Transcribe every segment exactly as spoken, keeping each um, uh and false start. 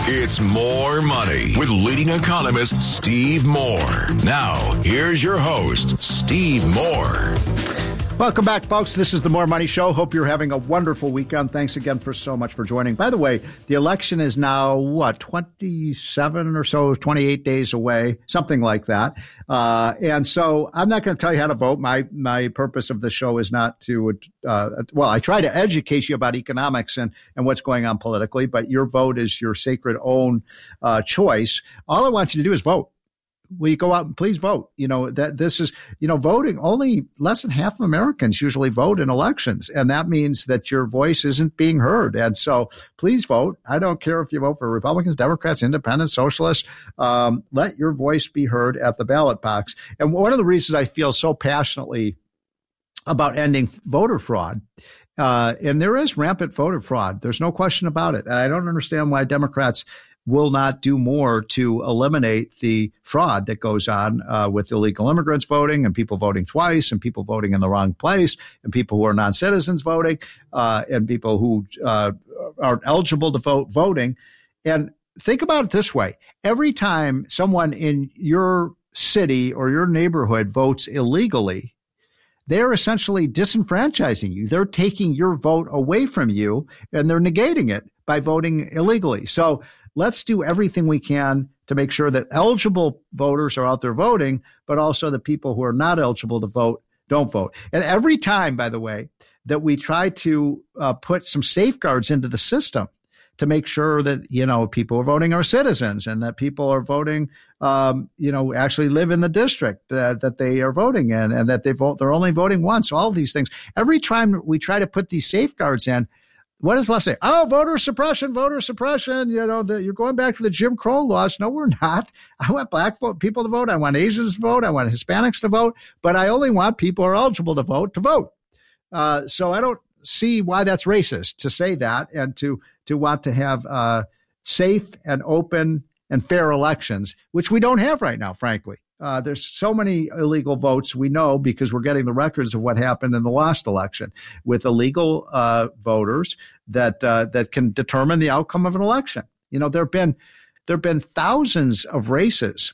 It's More Money with leading economist Steve Moore. Now, here's your host, Steve Moore. Welcome back, folks. This is the More Money Show. Hope you're having a wonderful weekend. Thanks again for so much for joining. By the way, the election is now, what, twenty-seven or so, twenty-eight days away, something like that. Uh, and so I'm not going to tell you how to vote. My my purpose of the show is not to, uh, well, I try to educate you about economics and, and what's going on politically, but your vote is your sacred own uh, choice. All I want you to do is vote. Will you go out and please vote? You know, that this is, you know, voting, only less than half of Americans usually vote in elections. And that means that your voice isn't being heard. And so please vote. I don't care if you vote for Republicans, Democrats, Independents, Socialists. Um, let your voice be heard at the ballot box. And one of the reasons I feel so passionately about ending voter fraud, uh, and there is rampant voter fraud. There's no question about it. And I don't understand why Democrats will not do more to eliminate the fraud that goes on uh, with illegal immigrants voting and people voting twice and people voting in the wrong place and people who are non-citizens voting uh, and people who uh, aren't eligible to vote voting. And think about it this way. Every time someone in your city or your neighborhood votes illegally, they're essentially disenfranchising you. They're taking your vote away from you and they're negating it by voting illegally. So let's do everything we can to make sure that eligible voters are out there voting, but also the people who are not eligible to vote don't vote. And every time, by the way, that we try to uh, put some safeguards into the system to make sure that, you know, people are voting are citizens and that people are voting, um, you know, actually live in the district uh, that they are voting in and that they vote, they're only voting once, all of these things. Every time we try to put these safeguards in, what does left say? Oh, voter suppression, voter suppression. You know, the, you're going back to the Jim Crow laws. No, we're not. I want black vote, people to vote. I want Asians to vote. I want Hispanics to vote. But I only want people who are eligible to vote to vote. Uh, so I don't see why that's racist to say that and to to want to have uh, safe and open and fair elections, which we don't have right now, frankly. Uh, there's so many illegal votes, we know, because we're getting the records of what happened in the last election with illegal uh, voters that uh, that can determine the outcome of an election. You know, there have been there have been thousands of races,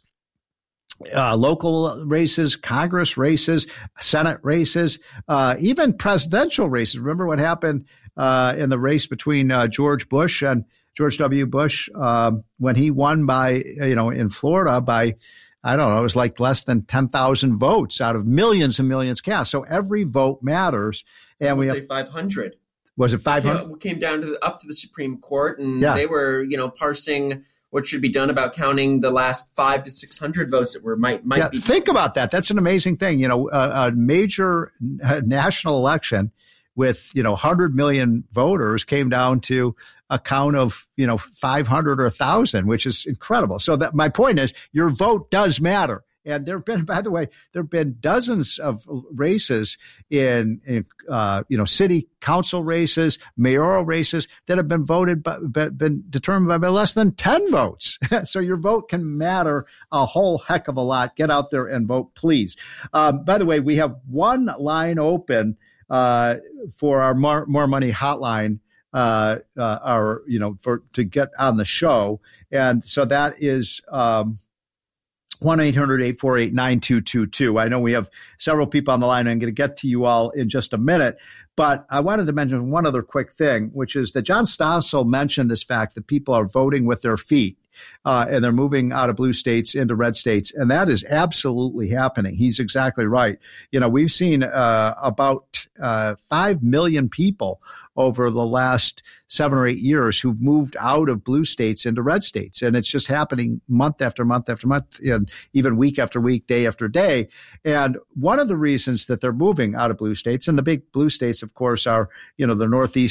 uh, local races, Congress races, Senate races, uh, even presidential races. Remember what happened uh, in the race between uh, George Bush and George W. Bush uh, when he won by, you know, in Florida by, I don't know, it was like less than ten thousand votes out of millions and millions cast. So every vote matters. So and we have say five hundred. Was it five hundred? We came down to the, up to the Supreme Court, and yeah. they were, you know, parsing what should be done about counting the last five to six hundred votes that were might might yeah, be. Think about that. That's an amazing thing. You know, a, a major national election with, you know, one hundred million voters came down to a count of, you know, five hundred or one thousand, which is incredible. So that my point is your vote does matter. And there have been, by the way, there have been dozens of races in, in uh, you know, city council races, mayoral races that have been voted, by, been determined by, by less than ten votes. So your vote can matter a whole heck of a lot. Get out there and vote, please. Um, by the way, we have one line open uh, for our more, more Money hotline. Uh, uh, our, you know, for, to get on the show. And so that is, um, one eight hundred eight four eight nine two two two. I know we have several people on the line. I'm going to get to you all in just a minute, but I wanted to mention one other quick thing, which is that John Stossel mentioned this fact that people are voting with their feet. Uh, and they're moving out of blue states into red states. And that is absolutely happening. He's exactly right. You know, we've seen uh, about uh, five million people over the last seven or eight years who've moved out of blue states into red states. And it's just happening month after month after month, and even week after week, day after day. And one of the reasons that they're moving out of blue states, and the big blue states, of course, are, you know, the Northeast,